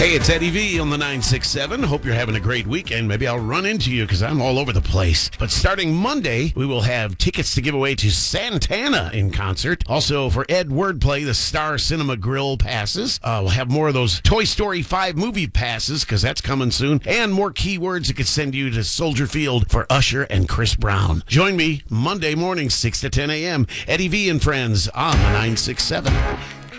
Hey, it's Eddie V on the 967. Hope you're having a great weekend. Maybe I'll run into you because I'm all over the place. But starting Monday, we will have tickets to give away to Santana in concert. Also, for Ed Wordplay, the Star Cinema Grill passes. We'll have more of those Toy Story 5 movie passes because that's coming soon. And more keywords that could send you to Soldier Field for Usher and Chris Brown. Join me Monday morning, 6 to 10 a.m. Eddie V and Friends on the 967.